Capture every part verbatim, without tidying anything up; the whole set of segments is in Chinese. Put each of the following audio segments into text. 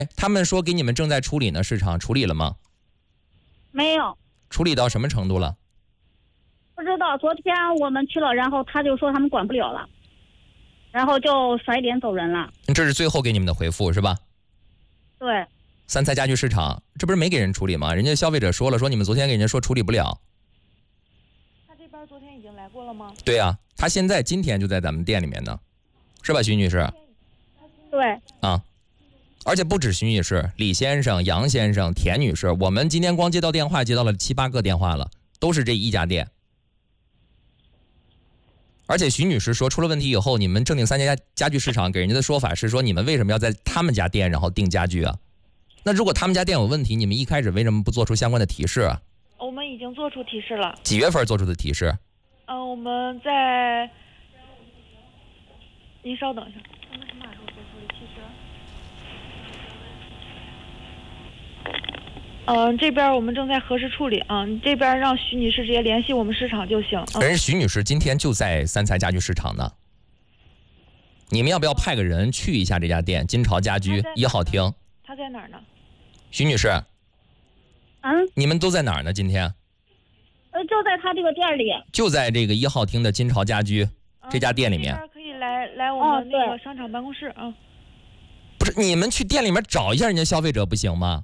他们说给你们正在处理呢，市场处理了吗？ 没有。 处理到什么程度了？ 不知道，昨天我们去了，然后他就说他们管不了了，然后就甩脸走人了。 这是最后给你们的回复是吧？ 对。 三彩家具市场，这不是没给人处理吗？人家消费者说了，说你们昨天给人家说处理不了。 他这边昨天已经来过了吗？ 对啊，他现在今天就在咱们店里面呢，是吧，徐女士？ 对。 啊，而且不止徐女士，李先生、杨先生、田女士，我们今天光接到电话接到了七八个电话了，都是这一家店。而且徐女士说，出了问题以后，你们正定三家家具市场给人家的说法是说，你们为什么要在他们家店然后订家具啊？那如果他们家店有问题，你们一开始为什么不做出相关的提示啊？ 我们已经做出提示了。 几月份做出的提示？ 嗯、呃，我们在，您稍等一下。我们什么时候做出的提示？嗯、呃，这边我们正在核实处理啊，你这边让徐女士直接联系我们市场就行。啊、 人徐女士今天就在三彩家具市场呢，你们要不要派个人去一下这家店？金朝家居一号厅。 他在哪儿呢？ 徐女士， 嗯， 你们都在哪儿呢？今天？ 呃，就在他这个店里。 就在这个一号厅的金朝家居、啊、这家店里面。 这边可以来来我们那个商场办公室啊。 不是，你们去店里面找一下人家消费者不行吗？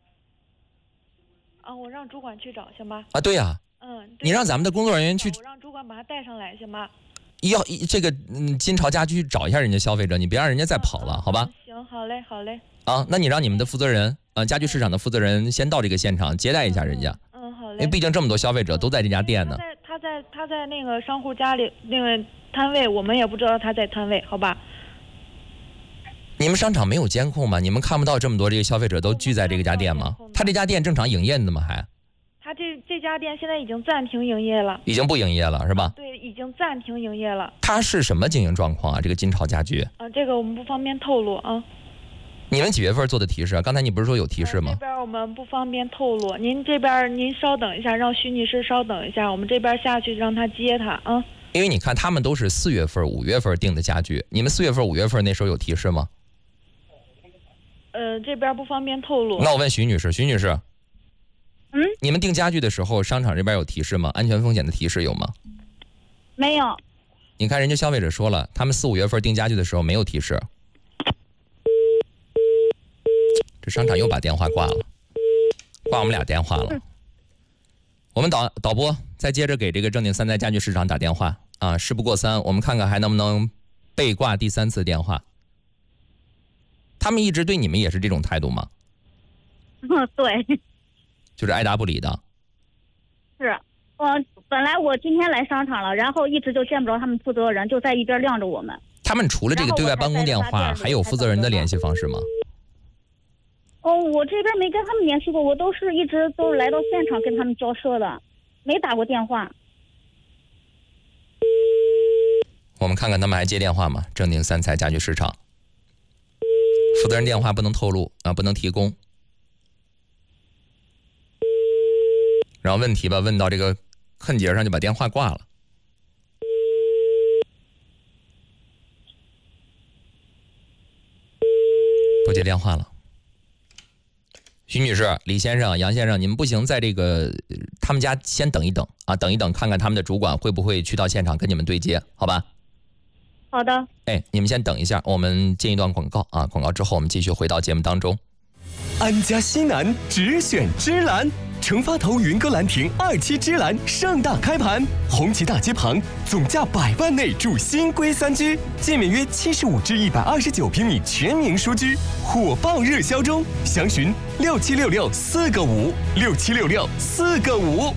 啊，我让主管去找行吧？ 啊，对呀、啊。 嗯。 你让咱们的工作人员去。 我让主管把他带上来行吧？ 要这个嗯，金朝家居找一下人家消费者，你别让人家再跑了， 嗯、 好吧？ 行，好嘞，好嘞。 啊，那你让你们的负责人，呃，家具市场的负责人先到这个现场接待一下人家。 嗯，嗯好嘞。 因为毕竟这么多消费者都在这家店呢。 他在他在他在那个商户家里那个摊位，我们也不知道他在摊位，好吧？ 你们商场没有监控吗？你们看不到这么多这个消费者都聚在这个家店吗？他这家店正常营业的吗？还？ 他这这家店现在已经暂停营业了。 已经不营业了是吧？ 对，已经暂停营业了。 他是什么经营状况啊？这个金朝家居？ 啊，这个我们不方便透露啊。 你们几月份做的提示啊？刚才你不是说有提示吗？ 呃、这边我们不方便透露，您这边您稍等一下，让徐女士稍等一下，我们这边下去让她接她啊。 因为你看他们都是四月份、五月份订的家具，你们四月份、五月份那时候有提示吗？ 呃，这边不方便透露。 那我问徐女士，徐女士， 嗯， 你们订家具的时候，商场这边有提示吗？安全风险的提示有吗？ 没有。 你看人家消费者说了，他们四五月份订家具的时候没有提示。这商场又把电话挂了，挂我们俩电话了。嗯、我们导导播再接着给这个正定三彩家具市场打电话啊，事不过三，我们看看还能不能被挂第三次电话。他们一直对你们也是这种态度吗？ 嗯，对， 就是爱答不理的。 是，我本来我今天来商场了，然后一直就见不着他们负责人，就在一边晾着我们。 他们除了这个对外办公电话，还有负责人的联系方式吗？ 哦，我这边没跟他们联系过，我都是一直都是来到现场跟他们交涉的，没打过电话。 我们看看他们还接电话吗？正定三彩家具市场负责人电话不能透露啊，不能提供。然后问题吧问到这个恨节上就把电话挂了。不接电话了。徐女士、李先生、杨先生，你们不行，在这个他们家先等一等啊，等一等，看看他们的主管会不会去到现场跟你们对接，好吧？ 好的。 哎，你们先等一下，我们进一段广告啊，广告之后我们继续回到节目当中。 安家西南只选芝兰，成发头云歌兰亭二期芝兰盛大开盘，红旗大街旁，总价百万内住新规三居，建面约七十五至一百二十九平米全民书居，火爆热销中，详询六七六六四个五六七六六四个五。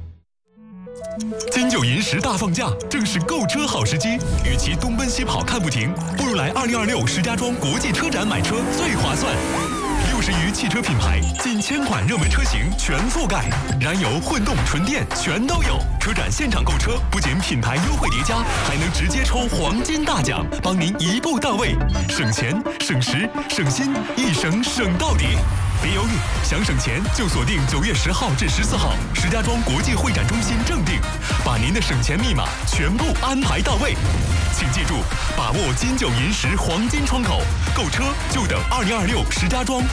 金九银十大放价，正是购车好时机。与其东奔西跑看不停，不如来二零二六石家庄国际车展买车最划算。六十余汽车品牌，近千款热门车型全覆盖，燃油、混动、纯电全都有。车展现场购车，不仅品牌优惠叠加，还能直接抽黄金大奖，帮您一步到位，省钱、省时、省心，一省省到底。 别犹豫，想省钱就锁定九月十号至十四号，石家庄国际会展中心正定，把您的省钱密码全部安排到位。请记住，把握金九银十黄金窗口，购车就等二零二六石家庄